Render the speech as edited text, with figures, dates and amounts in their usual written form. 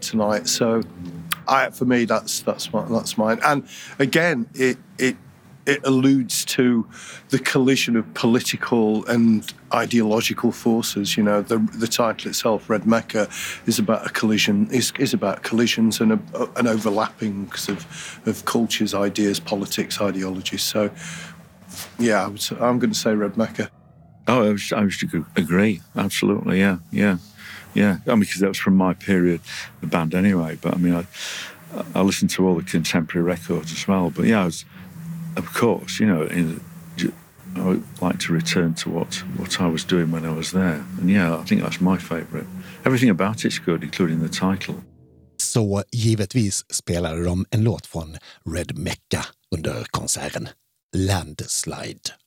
tonight. So, for me, that's mine. And again, it alludes to the collision of political and ideological forces. You know, the title itself, Red Mecca, is about a collision. Is about collisions and an overlapping of cultures, ideas, politics, ideologies. So, yeah, I'm going to say Red Mecca. Oh, I would agree. Absolutely, yeah. I mean, because that was from my period, the band anyway. But I mean, I listened to all the contemporary records as well. But yeah, of course, you know, I would like to return to what I was doing when I was there. And yeah, I think that's my favourite. Everything about it's good, including the title. Så givetvis spelade de en låt från Red Mecca under konserten, Landslide.